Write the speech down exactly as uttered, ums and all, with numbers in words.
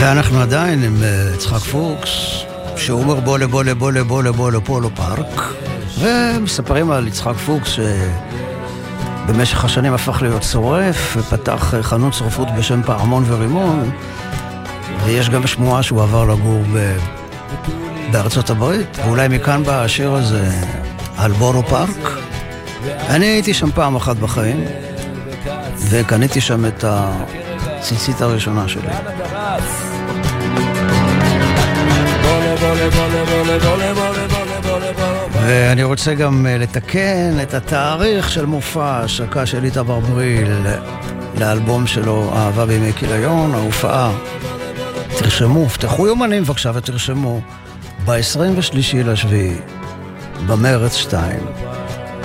ואנחנו עדיין עם יצחק פוקס, שהוא אומר בוא לבוא לבוא לבוא לבוא לפולו פארק, ומספרים על יצחק פוקס שבמשך השנים הפך להיות שורף, ופתח חנות שרפות בשם פעמון ורימון, ויש גם שמועה שהוא עבר לגור ב... בארצות הברית, ואולי מכאן בא השיר הזה על בולו פארק. אני הייתי שם פעם אחת בחיים, וקניתי שם את הציצית הראשונה שלי. ואני רוצה גם לתקן את התאריך של מופע ההשקה של איתמר בריל לאלבום שלו אהבה בימי כיליון. ההופעה, תרשמו, פתחו יומנים בבקשה ותרשמו, ב-עשרים ושלישי לשביעי במרץ שתיים